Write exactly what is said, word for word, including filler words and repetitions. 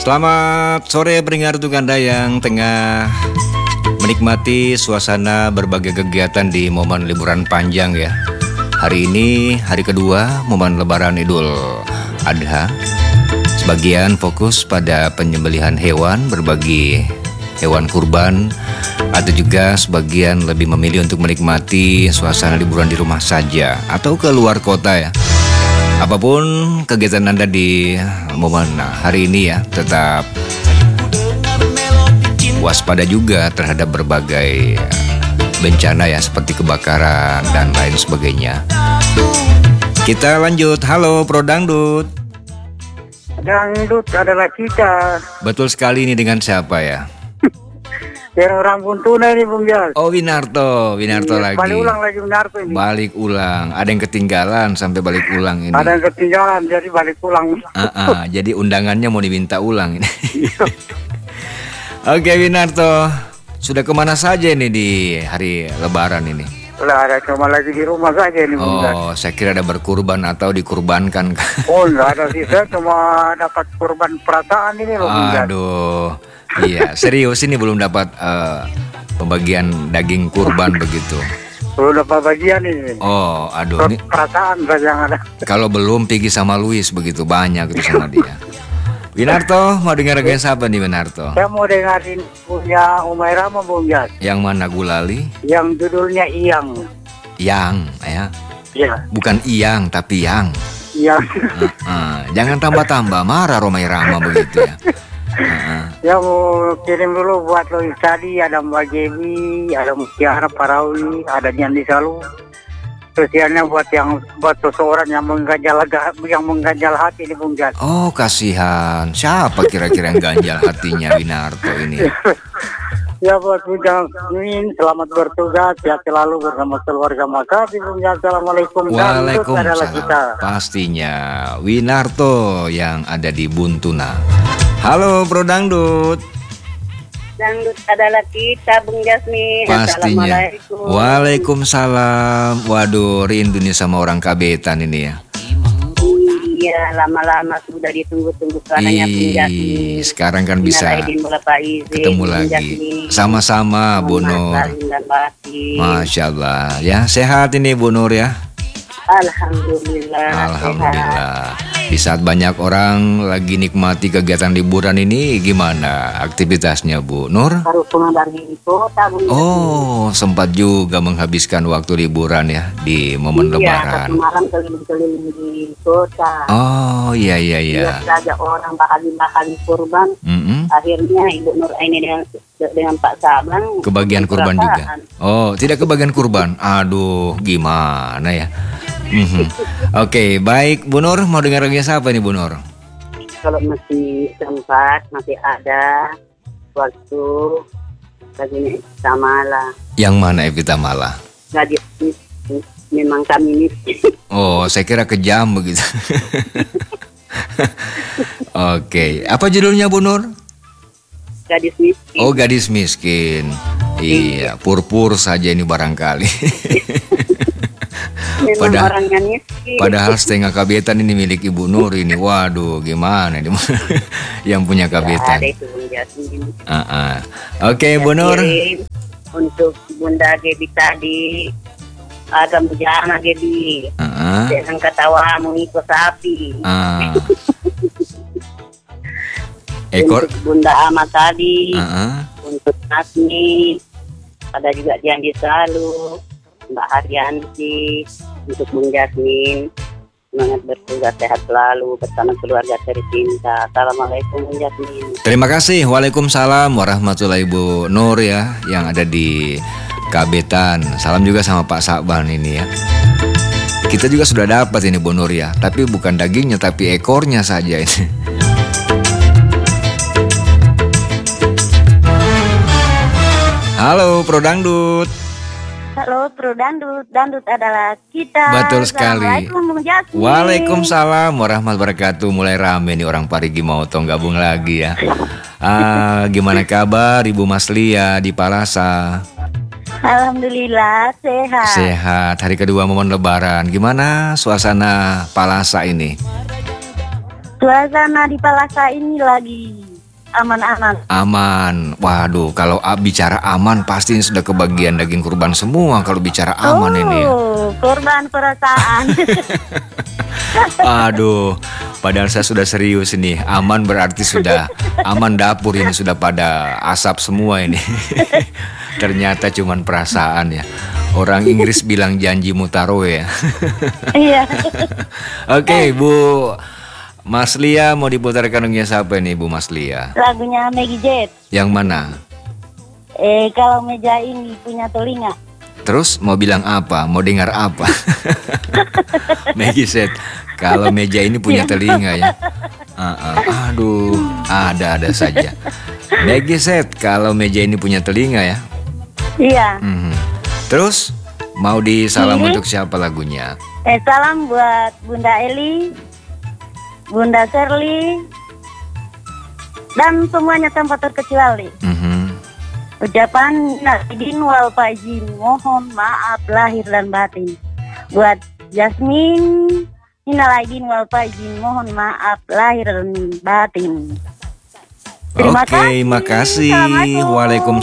Selamat sore pendengar untuk Anda yang tengah menikmati suasana berbagai kegiatan di momen liburan panjang ya. Hari ini hari kedua momen lebaran Idul Adha. Sebagian fokus pada penyembelihan hewan, berbagi hewan kurban, atau juga sebagian lebih memilih untuk menikmati suasana liburan di rumah saja atau ke luar kota ya. Apapun kegiatan Anda di momen hari ini ya, tetap waspada juga terhadap berbagai bencana ya, seperti kebakaran dan lain sebagainya. Kita lanjut. Halo Pro Dangdut. Dangdut adalah kita. Betul sekali, ini dengan siapa ya? Yang orang Buntuna ini Bung Jas. Oh, Winarto, Winarto Iya, lagi. Balik ulang lagi Winarto ini. Balik ulang. Ada yang ketinggalan sampai balik ulang ini. Ada yang ketinggalan jadi balik ulang. Uh-uh, jadi undangannya mau diminta ulang ini. Oke Winarto, sudah kemana saja ini di hari Lebaran ini? Lah ada cuma lagi di rumah saja ini Bung Jas. Oh, saya kira ada berkurban atau dikurbankan. Oh enggak ada sih, saya cuma dapat kurban perasaan ini loh Bung Jas. Aduh, iya serius ini belum dapat uh, pembagian daging kurban begitu. Belum dapat bagian ini. Oh, aduh ini Perasaan saja yang ada. kalau belum Piggy sama Luis begitu banyak itu sama dia. Winarto, mau dengar lagu siapa nih Winarto? Saya mau dengerin punya Umairama Bung Jas. Yang mana Gulali? Yang judulnya Iyang. Yang, ya. Iya. Bukan Iyang tapi Yang. Iyang. Uh, uh, jangan tambah-tambah marah Romai Rama begitu ya. Uh, Ya mau kirim dulu buat Lois tadi, ada Mbak Jebi, ada Mutiara Parawi, ada Nyandi Salu. Spesialnya buat yang buat seseorang yang mengganjal yang mengganjal hati ini Bung Jas. oh kasihan, siapa kira-kira yang ganjal hatinya Winarto ini? Ya buat Bung Jas, Min, selamat bertugas, sehat selalu bersama keluarga Makassar Bung Jas. Assalamualaikum. Dangdut adalah kita. Waalaikumsalam. Pastinya Winarto yang ada di Buntuna. Halo Bro Dangdut. Dangdut adalah kita Bung Jasmine. Pastinya. Assalamualaikum. Waalaikumsalam. Waduh, rindu nih sama orang Kabetan ini ya. Iya, lama-lama sudah ditunggu-tunggu suaranya Bung Ih, Jasmine. sekarang kan bisa ketemu lagi. Sama-sama Bu Nur. Masya Allah. Ya, sehat ini Bu Nur ya. Alhamdulillah. Alhamdulillah. Di saat banyak orang lagi nikmati kegiatan liburan ini, gimana aktivitasnya Bu Nur? Baru pulang dari kota Bung Jasmine. Oh, sempat juga menghabiskan waktu liburan ya di momen Iya, Lebaran. satu malam keliling-keliling di kota. Oh, iya iya iya. Lihat saja orang bakal-bakal kurban. Mm-mm. Akhirnya Ibu Nur Aini dengan dengan Pak Saban Kebagian kurban juga. perasaan. Oh, tidak kebagian kurban. Aduh, gimana ya? Mhm. Oke, baik Bu Nur, mau dengar lagi siapa nih Bu Nur? Kalau masih sempat, masih ada waktu lagi Tamala. Yang mana Evita Mala? Gadis miskin, memang kami miskin. Oh, saya kira kejam begitu. Oke, apa judulnya Bu Nur? Gadis miskin. Oh, gadis miskin. Iya, pur-pur saja ini barangkali. Memang pada- orangnya miskin. Padahal setengah Kabetan ini milik Ibu Nur ini. Waduh, gimana ini yang punya Nggak Kabetan? ada itu Bung Jasmine. Uh-uh. Oke, Bu Nur. Kirim untuk Bunda Gebi tadi, ada bujana Gebi. Uh-uh. Jangan ketawamu ikut sapi. Ah. Ekor. Untuk Bunda Ama tadi, Uh-uh. untuk Asmi, ada juga Diandi Salu, Mbak Haryanti, untuk Bung Jasmine. Semangat bertugas, sehat selalu bersama keluarga tercinta. Assalamualaikum Bung Jasmine. Terima kasih. Waalaikumsalam warahmatullahi Bu Nur ya, yang ada di Kabetan. Salam juga sama Pak Saban ini ya. Kita juga sudah dapat ini Bu Nur ya, tapi bukan dagingnya tapi ekornya saja ini. Halo Pro Dangdut. Halo, Pro Dangdut. Dangdut adalah kita. Betul sekali. Assalamualaikum, Bung Jasmine. Waalaikumsalam warahmatullahi wabarakatuh. Mulai rame nih orang Parigi Motong gabung lagi ya. Ah, gimana kabar Ibu Maslia di Palasa? Alhamdulillah, sehat. Sehat. Hari kedua momen Lebaran. Gimana suasana Palasa ini? Suasana di Palasa ini lagi aman-aman. Aman. Waduh, kalau a- bicara aman pasti ini sudah kebagian daging kurban semua kalau bicara aman oh, ini. Korban perasaan. Aduh, padahal saya sudah serius ini. Aman berarti sudah aman, dapur ini sudah pada asap semua ini. Ternyata cuman perasaan ya. Orang Inggris bilang janji mutaro ya. Iya. Oke, Bu Mas Lia, mau diputarkan lagunya siapa ini Bu Mas Lia? Lagunya Maggie Jet. Yang mana? Eh kalau meja ini punya telinga. Terus mau bilang apa? Mau dengar apa? Maggie said, kalau meja ini punya telinga ya. Uh, uh, aduh, ada-ada saja. Maggie said, kalau meja ini punya telinga ya. Iya. Mhm. Terus mau disalam Mhm. untuk siapa lagunya? Eh salam buat Bunda Eli, Bunda Shirley, dan semuanya tanpa terkecuali. Mhm. Ucapan izin wal faizin, mohon maaf lahir dan batin. Buat Jasmine, minal aidin wal faizin, mohon maaf lahir dan batin. Oke, Terima kasih. makasih. Assalamualaikum. Waalaikumsalam.